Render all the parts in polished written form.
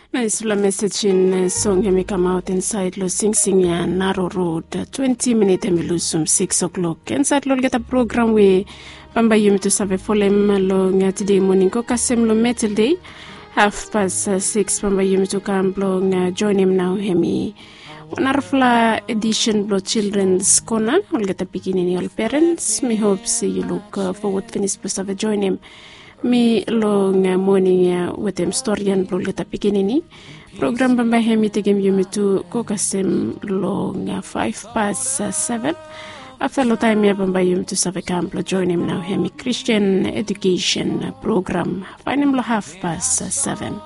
Nice message in song hemi come out inside lo Sing Sing ya Narrow Road 20 minutes hemi lusum 6 o'clock inside lo get a program we bamba yumi to save folem lo today morning ko kasem lo metal day 6:30 bamba yumi to come lo join him now hemi wonderful edition lo children's corner will get a beginning all parents me hope see you look forward finish to save join him me long morning with them story and blog at beginning program by hemi tegem yumi to kokasem long 7:05 after lo time ya bamba yumi to save camp join him now hemi Christian education program find him lo 7:30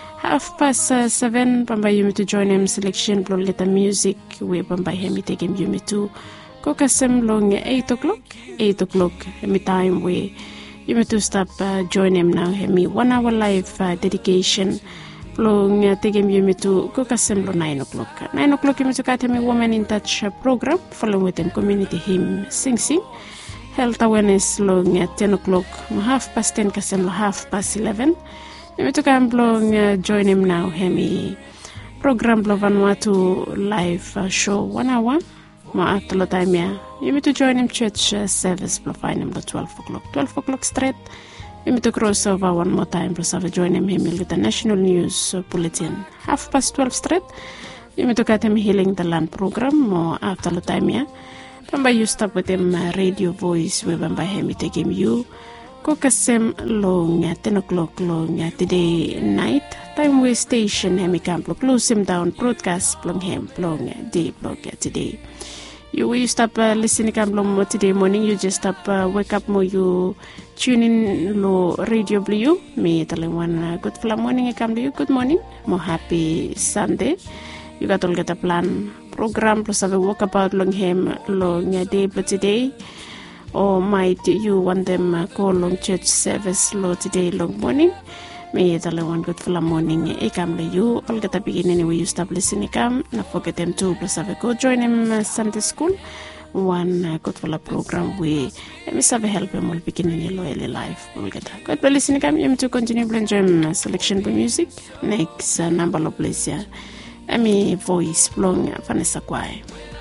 7:30 bamba yumi to join him selection blog at music we bamba hemi tegem yumi to kokasem long 8 o'clock hemi time we you may to stop join him now hemi 1 hour live dedication long tegem you may to cook assembly 9 o'clock you may to cut him woman in touch program following with them community hymn sing health awareness long 10 o'clock 10:30 kasem 11:30 you may to come long join him now hemi program lo Vanuatu live show 1 hour ma at the time you need to join him church service to find him at 12 o'clock straight you need to cross over one more time to join him with the national news bulletin 12:30 straight you need to get him healing the land program or after the time bamba you stop with him radio voice we bamba him take him you kokasem long 10 o'clock long today night time we station him camp close him down broadcast long him long day blog today. You stop listening today morning. You just stop wake up more. You tune in lo radio blue. Me telling one good morning. I come to you. Good morning. More happy Sunday. You got all get a plan program plus have a walk about long him long day but today. Or might you want them call long church service lo today long morning. Me tell one good morning. I come to you. All get a begin anyway. You stop listening. Come. Not forget them too. Plus have a go join him Sunday school. One good program. We have a help him all beginning in early life. We'll get a good listening. Come. You to continue to enjoy selection by music. Next number of place. Voice long Vanessa Kwai.